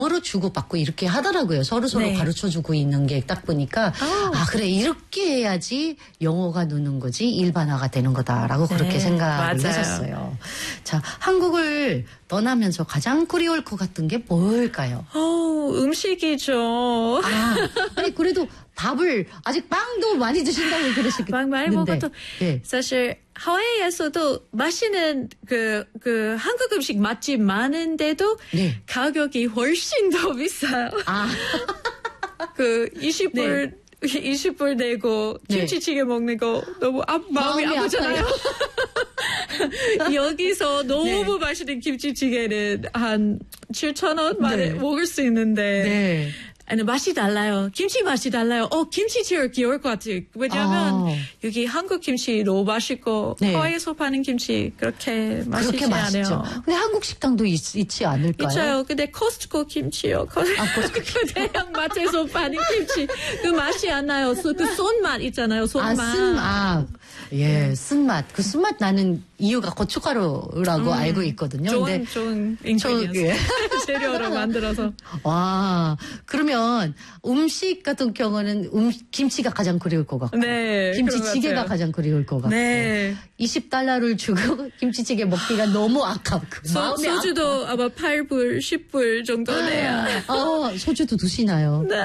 영어로 주고받고 이렇게 하더라고요. 서로서로 네. 가르쳐주고 있는 게 딱 보니까 그래 이렇게 해야지 영어가 느는 거지 일반화가 되는 거다라고 네, 그렇게 생각을 맞아요. 했었어요. 자, 한국을 떠나면서 가장 그리울 것 같은 게 뭘까요? 음식이죠. 아니 그래도 밥을 아직 빵도 많이 드신다고 그러시겠는데. 빵 많이 먹어도 예. 사실 하와이에서도 맛있는 그 한국 음식 맛집 많은데도 네. 가격이 훨씬 더 비싸요. 그 20불 20불 내고 네. 김치찌개 먹는 거 너무 마음이 아프잖아요. 여기서 너무 맛있는 김치찌개는 한 7,000원 만에 먹을 수 있는데 아니, 맛이 달라요. 김치 맛이 달라요. 김치찌개 귀여울 것 같아요. 왜냐하면 여기 한국 김치 너무 맛있고 하와이에서 파는 김치 그렇게 맛있지 않아요. 근데 한국 식당도 있지 않을까요? 있어요. 근데 코스트코 김치요. 그 대형 마트에서 파는 김치 그 맛이 안 나요. 그 손맛 있잖아요. 손맛. 예, 쓴맛. 그 쓴맛 나는 이유가 고춧가루라고 알고 있거든요. 좋은 인그리디언트 재료로 만들어서. 와, 그러면 음식 같은 경우는 김치가 가장 그리울 것 같고. 네. 김치찌개가 가장 그리울 것 같고. 네. $20를 주고 김치찌개 먹기가 너무 아깝고. 소주도 아마 8불, 10불 정도 내야. 소주도 드시나요? 네,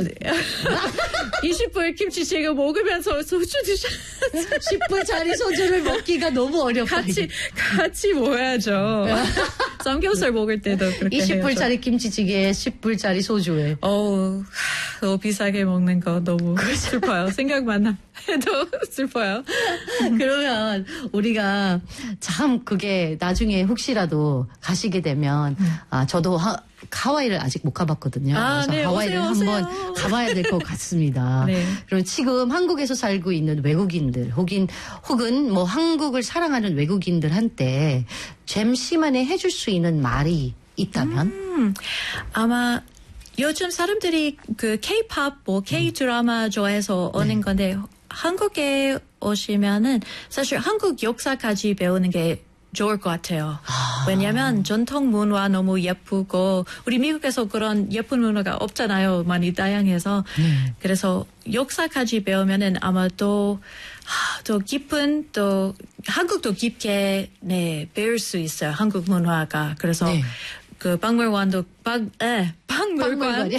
20불 김치찌개 먹으면서 소주 드셔야죠. 10불짜리 소주를 먹기가 너무 어렵다. 같이 먹어야죠. 삼겹살 먹을 때도 그렇게 20불짜리 김치찌개에 10불짜리 소주에. 너무 비싸게 먹는 거 너무 슬퍼요. 생각만 해도 슬퍼요. 그러면 우리가 참 그게 나중에 혹시라도 가시게 되면 저도 하와이를 아직 못 가봤거든요. 그래서 네, 하와이를 한번 가봐야 될 것 같습니다. 네. 그럼 지금 한국에서 살고 있는 외국인들 혹은 뭐 한국을 사랑하는 외국인들한테 잼씨만에 해줄 수 있는 말이 있다면? 아마 요즘 사람들이 그 K-pop, K-드라마 좋아해서 오는 건데 한국에 오시면은 사실 한국 역사까지 배우는 게 좋을 것 같아요. 왜냐면 전통 문화 너무 예쁘고 우리 미국에서 그런 예쁜 문화가 없잖아요. 많이 다양해서. 그래서 역사까지 배우면은 아마 또 깊은 또 한국도 깊게 배울 수 있어요. 한국 문화가. 그래서 그 박물관도 박물관.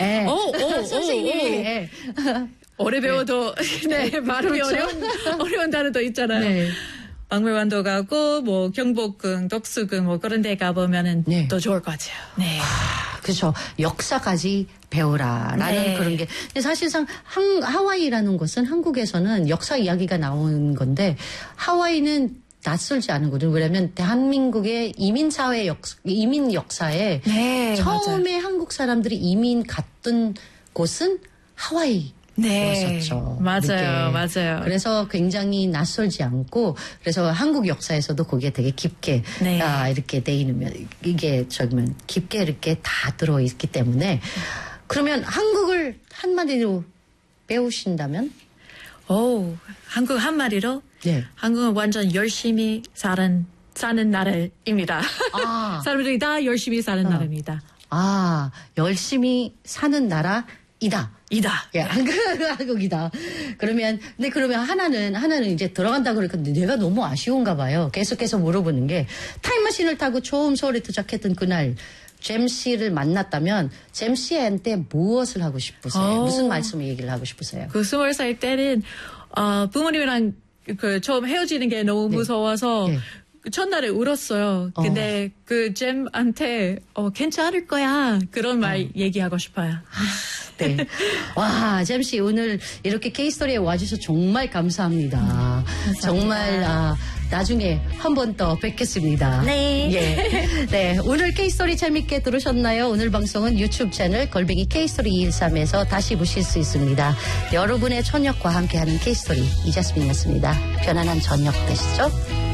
선생님이. 오래 배워도 발음이 어려운 단어도 있잖아요. 박물관도 가고 뭐 경복궁, 덕수궁 뭐 그런 데 가보면은 또 좋을 것 같아요. 네. 그렇죠. 역사까지 배우라라는 그런 게. 근데 사실상 하와이라는 곳은 한국에서는 역사 이야기가 나오는 건데 하와이는 낯설지 않은 거죠. 왜냐하면 대한민국의 이민 역사에 처음에 맞아요. 한국 사람들이 이민 갔던 곳은 하와이. 였었죠. 맞아요. 그래서 굉장히 낯설지 않고 그래서 한국 역사에서도 거기에 되게 깊게 이렇게 돼 있으면 이게 깊게 이렇게 다 들어 있기 때문에 그러면 한국을 한마디로 배우신다면? 한국 한마디로? 네. 한국은 완전 열심히 사는 나라입니다. 사람들이 다 열심히 사는 나라입니다. 열심히 사는 나라이다. 예, 한국이다. 그러면 하나는 이제 들어간다 그랬는데 내가 너무 아쉬운가 봐요. 계속해서 물어보는 게 타임머신을 타고 처음 서울에 도착했던 그날 잼씨를 만났다면 잼씨한테 무엇을 하고 싶으세요? 무슨 말씀을 얘기를 하고 싶으세요? 그 20살 때는 부모님이랑 그 처음 헤어지는 게 너무 무서워서 첫날에 울었어요. 근데 그 잼한테 괜찮을 거야. 그런 말 얘기하고 싶어요. 네. 와, 잼씨 오늘 이렇게 K스토리에 와주셔서 정말 감사합니다. 정말 나중에 한 번 더 뵙겠습니다. 네. 예. 네. 오늘 K스토리 재밌게 들으셨나요? 오늘 방송은 유튜브 채널 걸뱅이 K스토리 213에서 다시 보실 수 있습니다. 여러분의 저녁과 함께하는 K스토리 이자스민이었습니다. 편안한 저녁 되시죠?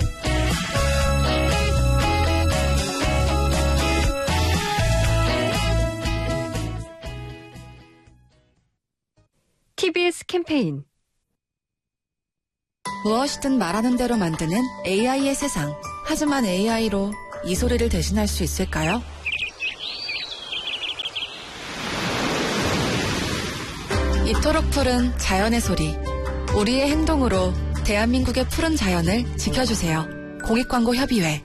TBS 캠페인 무엇이든 말하는 대로 만드는 AI의 세상. 하지만 AI로 이 소리를 대신할 수 있을까요? 이토록 푸른 자연의 소리. 우리의 행동으로 대한민국의 푸른 자연을 지켜주세요. 공익광고협의회.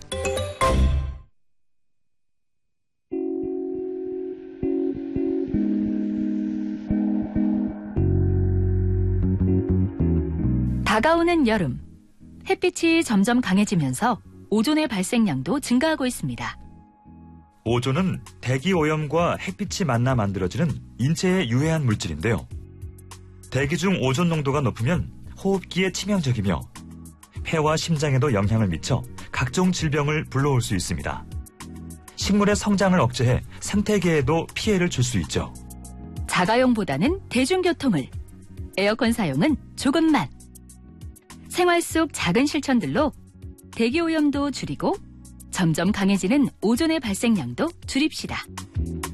다가오는 여름. 햇빛이 점점 강해지면서 오존의 발생량도 증가하고 있습니다. 오존은 대기 오염과 햇빛이 만나 만들어지는 인체에 유해한 물질인데요. 대기 중 오존 농도가 높으면 호흡기에 치명적이며 폐와 심장에도 영향을 미쳐 각종 질병을 불러올 수 있습니다. 식물의 성장을 억제해 생태계에도 피해를 줄 수 있죠. 자가용보다는 대중교통을, 에어컨 사용은 조금만. 생활 속 작은 실천들로 대기오염도 줄이고 점점 강해지는 오존의 발생량도 줄입시다.